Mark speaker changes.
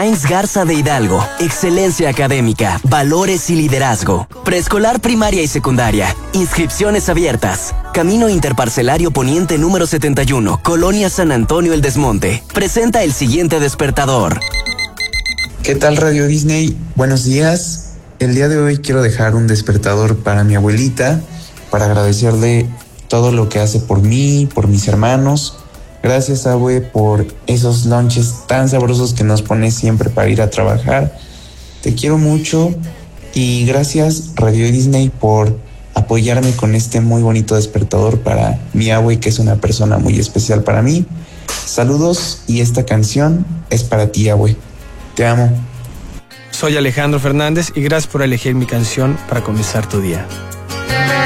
Speaker 1: Heinz Garza de Hidalgo, excelencia académica, valores y liderazgo. Preescolar, primaria y secundaria, inscripciones abiertas. Camino Interparcelario Poniente número 71, Colonia San Antonio El Desmonte. Presenta el siguiente despertador.
Speaker 2: ¿Qué tal, Radio Disney? Buenos días. El día de hoy quiero dejar un despertador para mi abuelita, para agradecerle todo lo que hace por mí, por mis hermanos. Gracias, abue, por esos lunches tan sabrosos que nos pones siempre para ir a trabajar. Te quiero mucho y gracias, Radio Disney, por apoyarme con este muy bonito despertador para mi abue, que es una persona muy especial para mí. Saludos, y esta canción es para ti, abue. Te amo.
Speaker 3: Soy Alejandro Fernández y gracias por elegir mi canción para comenzar tu día.